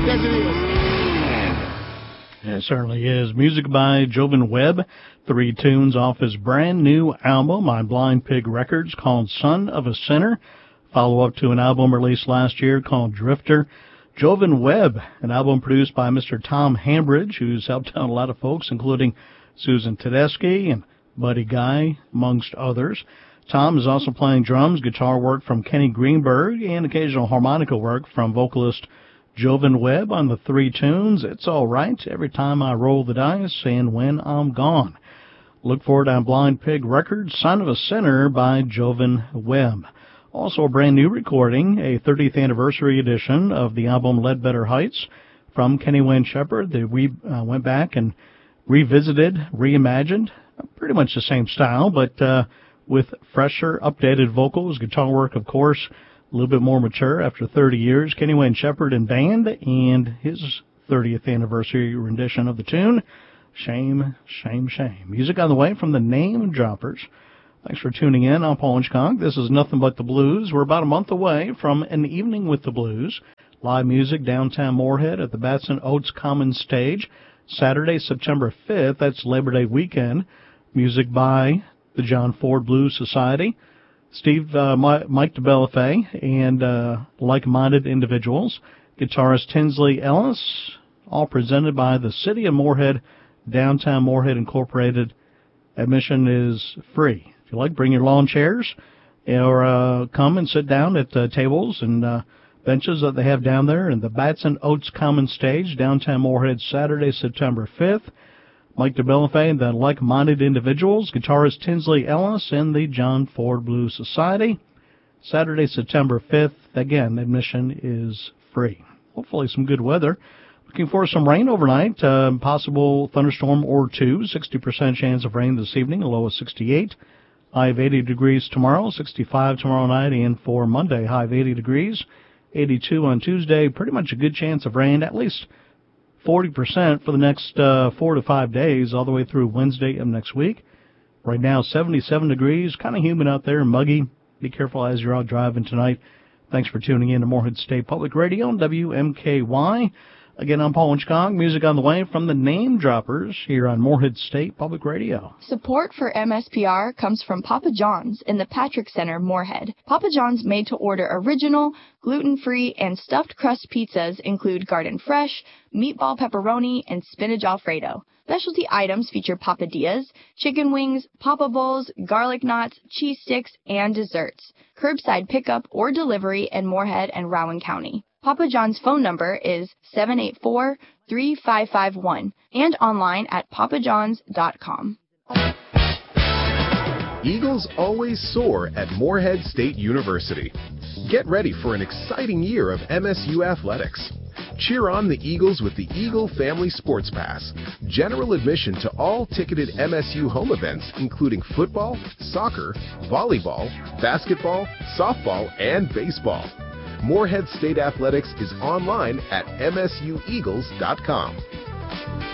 Yes, it is. It certainly is. Music by Jovan Webb, 3 tunes off his brand new album on Blind Pig Records called Son of a Sinner, follow-up to an album released last year called Drifter. Jovan Webb, an album produced by Mr. Tom Hambridge, who's helped out a lot of folks, including Susan Tedeschi and Buddy Guy, amongst others. Tom is also playing drums, guitar work from Kenny Greenberg, and occasional harmonica work from vocalist Jovan Webb on the 3 tunes, It's All Right, Every Time I Roll the Dice, and When I'm Gone. Look for it on Blind Pig Records, Son of a Sinner by Jovan Webb. Also a brand new recording, a 30th anniversary edition of the album Ledbetter Heights from Kenny Wayne Shepherd that we went back and revisited, reimagined, pretty much the same style, but with fresher, updated vocals, guitar work, of course, a little bit more mature after 30 years. Kenny Wayne Shepherd and Band, and his 30th anniversary rendition of the tune, Shame, Shame, Shame. Music on the way from the Name Droppers. Thanks for tuning in. I'm Paul Hitchcock. This is Nothing But the Blues. We're about a month away from An Evening with the Blues. Live music downtown Moorhead at the Batson Oates Commons Stage. Saturday, September 5th. That's Labor Day weekend. Music by the John Ford Blues Society, Mike DeBellafay, and like-minded individuals. Guitarist Tinsley Ellis, all presented by the City of Moorhead, Downtown Moorhead Incorporated. Admission is free. If you like, bring your lawn chairs, or come and sit down at tables and benches that they have down there in the Batson Oates Common Stage, Downtown Moorhead, Saturday, September 5th. Mike DeBellafay and the like-minded individuals, guitarist Tinsley Ellis, and the John Ford Blues Society. Saturday, September 5th. Again, admission is free. Hopefully some good weather. Looking for some rain overnight, possible thunderstorm or 2. 60% chance of rain this evening, a low of 68. High of 80 degrees tomorrow, 65 tomorrow night, and for Monday, high of 80 degrees, 82 on Tuesday. Pretty much a good chance of rain, at least 40% for the next 4 to 5 days, all the way through Wednesday of next week. Right now, 77 degrees, kind of humid out there, muggy. Be careful as you're out driving tonight. Thanks for tuning in to Moorhead State Public Radio, WMKY. Again, I'm Paul Hitchcock. Music on the way from the Name Droppers here on Moorhead State Public Radio. Support for MSPR comes from Papa John's in the Patrick Center, Moorhead. Papa John's made-to-order original, gluten-free, and stuffed crust pizzas include garden fresh, meatball pepperoni, and spinach Alfredo. Specialty items feature papadillas, chicken wings, papa bowls, garlic knots, cheese sticks, and desserts. Curbside pickup or delivery in Moorhead and Rowan County. Papa John's phone number is 784-3551 and online at papajohns.com. Eagles always soar at Moorhead State University. Get ready for an exciting year of MSU athletics. Cheer on the Eagles with the Eagle Family Sports Pass. General admission to all ticketed MSU home events, including football, soccer, volleyball, basketball, softball, and baseball. Moorhead State Athletics is online at msueagles.com.